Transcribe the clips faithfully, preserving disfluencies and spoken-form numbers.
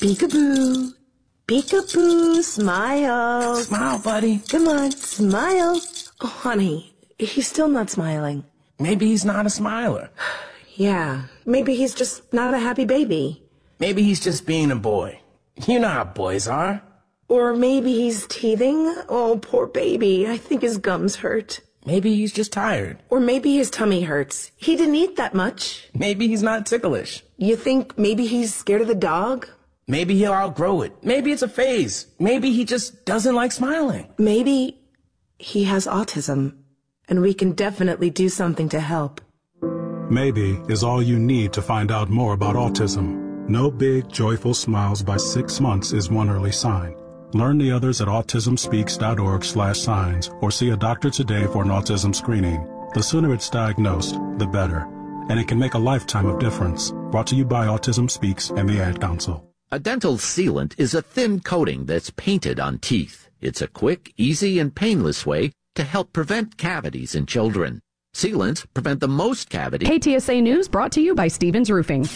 Peekaboo. Peekaboo, smile. Smile, buddy. Come on, smile. Oh, honey, he's still not smiling. Maybe he's not a smiler. Yeah, maybe he's just not a happy baby. Maybe he's just being a boy. You know how boys are. Or maybe he's teething. Oh, poor baby. I think his gums hurt. Maybe he's just tired. Or maybe his tummy hurts. He didn't eat that much. Maybe he's not ticklish. You think maybe he's scared of the dog? Maybe he'll outgrow it. Maybe it's a phase. Maybe he just doesn't like smiling. Maybe he has autism, and we can definitely do something to help. Maybe is all you need to find out more about autism. No big, joyful smiles by six months is one early sign. Learn the others at autismspeaks.org slash signs or see a doctor today for an autism screening. The sooner it's diagnosed, the better. And it can make a lifetime of difference. Brought to you by Autism Speaks and the Ad Council. A dental sealant is a thin coating that's painted on teeth. It's a quick, easy, and painless way to help prevent cavities in children. Sealants prevent the most cavities. K T S A News brought to you by Stevens Roofing.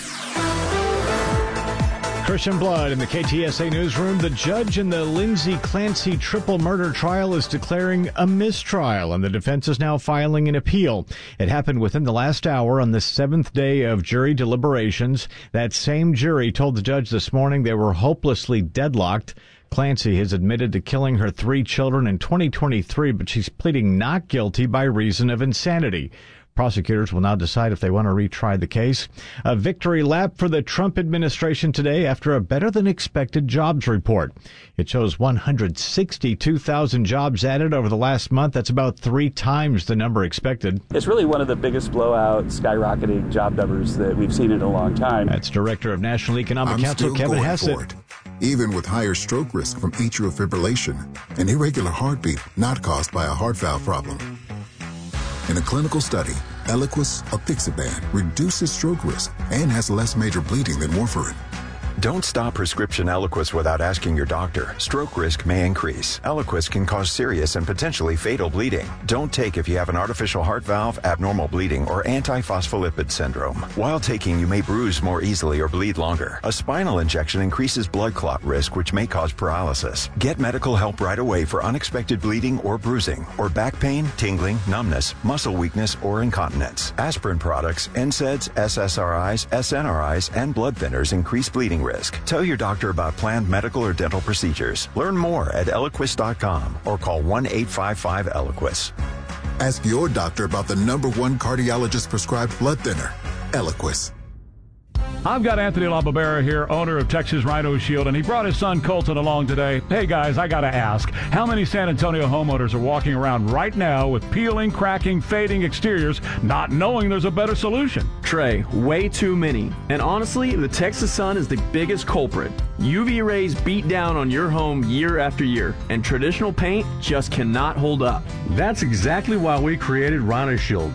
Christian Blood in the K T S A newsroom. The judge in the Lindsay Clancy triple murder trial is declaring a mistrial, and the defense is now filing an appeal. It happened within the last hour on the seventh day of jury deliberations. That same jury told the judge this morning they were hopelessly deadlocked. Clancy has admitted to killing her three children in twenty twenty-three, but she's pleading not guilty by reason of insanity. Prosecutors will now decide if they want to retry the case. A victory lap for the Trump administration today after a better-than-expected jobs report. It shows one hundred sixty-two thousand jobs added over the last month. That's about three times the number expected. It's really one of the biggest blowout, skyrocketing job numbers that we've seen in a long time. That's Director of National Economic I'm Council Kevin Hassett. Even with higher stroke risk from atrial fibrillation, an irregular heartbeat not caused by a heart valve problem. In a clinical study, Eliquis apixaban reduces stroke risk and has less major bleeding than warfarin. Don't stop prescription Eliquis without asking your doctor. Stroke risk may increase. Eliquis can cause serious and potentially fatal bleeding. Don't take if you have an artificial heart valve, abnormal bleeding, or antiphospholipid syndrome. While taking, you may bruise more easily or bleed longer. A spinal injection increases blood clot risk, which may cause paralysis. Get medical help right away for unexpected bleeding or bruising, or back pain, tingling, numbness, muscle weakness, or incontinence. Aspirin products, N SAIDs, S S R Is, S N R Is, and blood thinners increase bleeding risk. Tell your doctor about planned medical or dental procedures. Learn more at Eliquis dot com or call one eight five five Eliquis. Ask your doctor about the number one cardiologist prescribed blood thinner, Eliquis. I've got Anthony LaBarbera here, owner of Texas Rhino Shield, and he brought his son Colton along today. Hey, guys, I got to ask, how many San Antonio homeowners are walking around right now with peeling, cracking, fading exteriors, not knowing there's a better solution? Trey, way too many. And honestly, the Texas sun is the biggest culprit. U V rays beat down on your home year after year, and traditional paint just cannot hold up. That's exactly why we created Rhino Shield.